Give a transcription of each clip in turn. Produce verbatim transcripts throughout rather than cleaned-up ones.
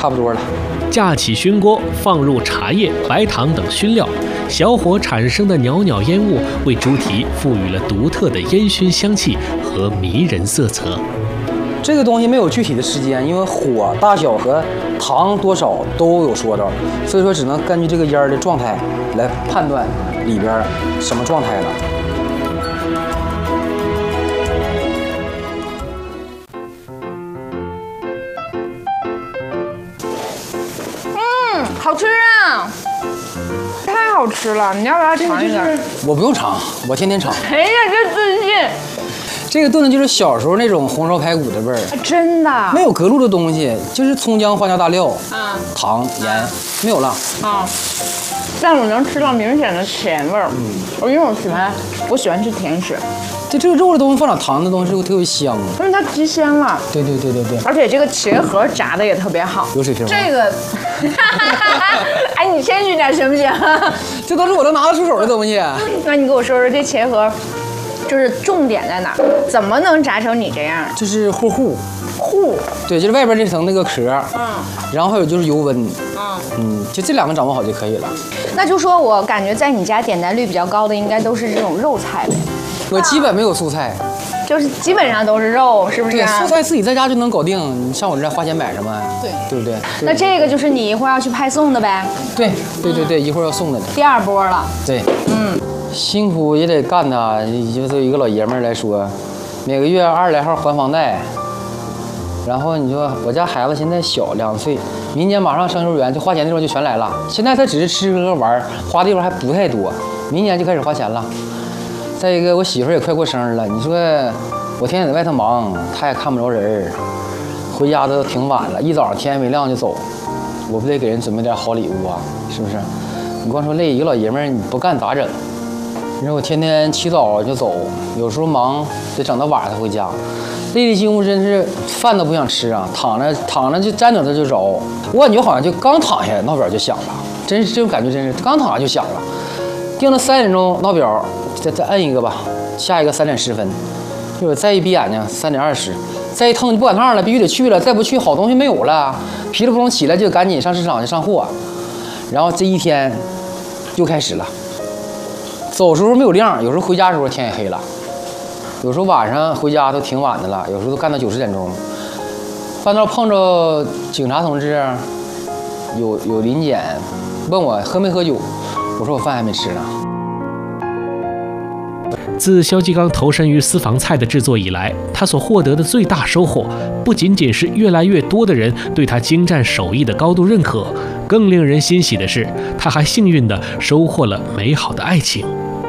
差不多了。 架起熏锅，放入茶叶、白糖等熏料，小火产生的袅袅烟雾为猪蹄赋予了独特的烟熏香气和迷人色泽。 这个东西没有具体的时间，因为火大小和糖多少都有说道，所以说只能根据这个烟儿的状态来判断里边什么状态了。 嗯，好吃啊！太好吃了，你要不要尝一个？ 我不用尝，我天天尝。 哎呀，这自信！ 这个炖的就是小时候那种红烧排骨的味儿， 真的没有隔路的东西，就是葱姜花椒大料， 啊， 糖盐没有了啊。但我能吃到明显的甜味儿，嗯，我因为我喜欢，我喜欢吃甜食。 对这个肉的东西放点糖的东西会特别香， 因为它提鲜了。 对对对对对， 而且这个茄盒炸的也特别好， 有水平吗？ 这个，哎，你谦虚点行不行？ 这都是我能拿得出手的东西。 那你给我说说这茄盒。就是重点在哪儿？怎么能炸成你这样？ 就是糊糊， 糊， 对，就是外边这层那个壳，嗯，然后还有就是油温， 嗯嗯，就这两个掌握好就可以了。 那就说我感觉在你家点单率比较高的，应该都是这种肉菜呗。 我基本没有素菜， 就是基本上都是肉，是不是？ 对，素菜自己在家就能搞定，你上我这花钱买什么？ 对， 对不对？ 那这个就是你一会儿要去派送的呗？ 对，对对对，一会儿要送的。 第二波了。 对，嗯。辛苦也得干呐，就对一个老爷们儿来说，每个月二十来号还房贷，然后你说我家孩子现在小两岁，明年马上上幼儿园，就花钱的地方就全来了。现在他只是吃喝喝玩，花的地方还不太多，明年就开始花钱了。再一个，我媳妇儿也快过生日了，你说我天天在外头忙，她也看不着人，回家都挺晚了，一早上天还没亮就走，我不得给人准备点好礼物啊，是不是？你光说累，一个老爷们儿你不干咋整？你说我天天起早就走，有时候忙得整到晚上才回家，累的几乎真是饭都不想吃啊，躺着躺着就沾着它就着，我感觉好像就刚躺下闹表就响了，真是这种感觉，真是刚躺下就响了。定到三点钟闹表，再再摁一个吧，下一个三点十分，就是再一闭眼睛三点二十，再一腾不赶趟了，必须得去了，再不去好东西没有了，噼里扑棱起来就赶紧上市场去上货，然后这一天又开始了。走时候没有亮，有时候回家的时候天也黑了，有时候晚上回家都挺晚的了，有时候都干到九十点钟。半道碰着警察同志，有有临检，问我喝没喝酒，我说我饭还没吃呢。 自肖继刚投身于私房菜的制作以来，他所获得的最大收获，不仅仅是越来越多的人对他精湛手艺的高度认可，更令人欣喜的是，他还幸运地收获了美好的爱情。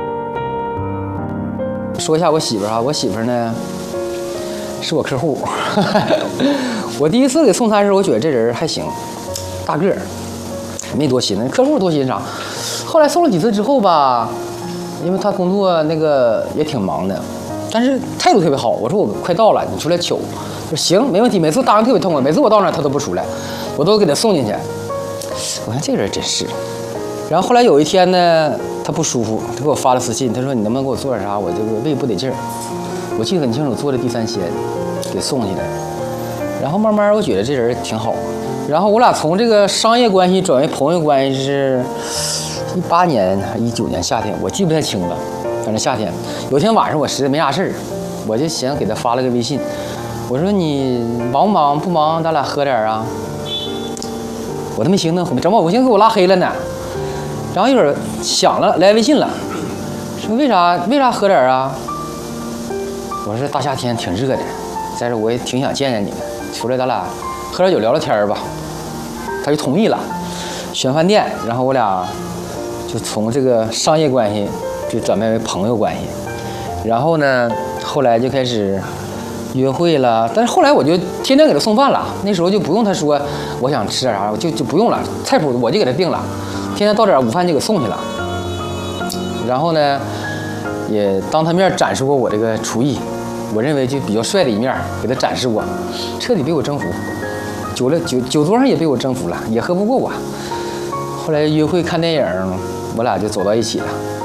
说一下我媳妇儿哈，我媳妇儿呢是我客户。我第一次给送餐的时候，我觉得这人还行，大个儿，没多欣，客户多欣赏。后来送了几次之后吧，因为他工作那个也挺忙的，但是态度特别好。我说我快到了，你出来取。说行，没问题。每次答应特别痛快，每次我到那儿他都不出来，我都给他送进去。我看这个人真是。然后后来有一天呢，他不舒服，他给我发了私信，他说你能不能给我做点啥？我这个胃不得劲儿。我记得很清楚，做的地三鲜，给送去的。然后慢慢我觉得这人挺好。然后我俩从这个商业关系转为朋友关系是一八年还是一九年夏天，我记不太清了。反正夏天有天晚上我实在没啥事儿，我就想给他发了个微信，我说你忙不忙？不忙，咱俩喝点啊。我他妈寻思，整把我寻思给我拉黑了呢。然后一会儿响了，来微信了，说为啥为啥喝点啊？我说大夏天挺热的，再说我也挺想见见你的，出来咱俩喝点酒聊聊天吧。他就同意了，选饭店，然后我俩就从这个商业关系就转变为朋友关系。然后呢，后来就开始约会了，但是后来我就天天给他送饭了，那时候就不用他说我想吃点啥，我就就不用了，菜谱我就给他定了。天天到点午饭就给送去了，然后呢，也当他面展示过我这个厨艺，我认为就比较帅的一面，给他展示过，彻底被我征服。酒了酒酒桌上也被我征服了，也喝不过我。后来约会看电影，我俩就走到一起了。